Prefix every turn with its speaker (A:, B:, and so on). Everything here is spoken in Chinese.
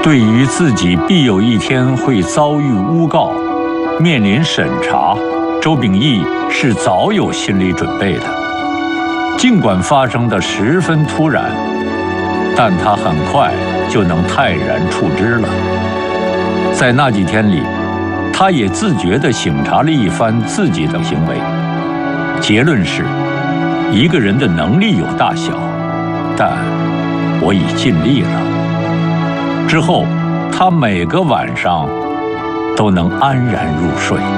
A: 对于自己必有一天会遭遇诬告、面临审查，周秉义是早有心理准备的。尽管发生的十分突然，但他很快就能泰然处之了。在那几天里，他也自觉地省察了一番自己的行为，结论是：一个人的能力有大小，但我已尽力了。之后，他每个晚上都能安然入睡。